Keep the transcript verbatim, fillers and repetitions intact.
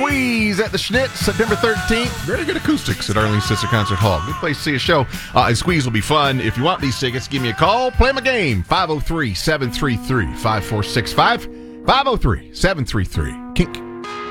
Squeeze at the Schnitz, September thirteenth. Very good acoustics at Arlene Sisser Concert Hall. Good place to see a show. Uh, and Squeeze will be fun. If you want these tickets, give me a call. Play my game. five oh three, seven three three, five four six five. five oh three, seven three three, Kink.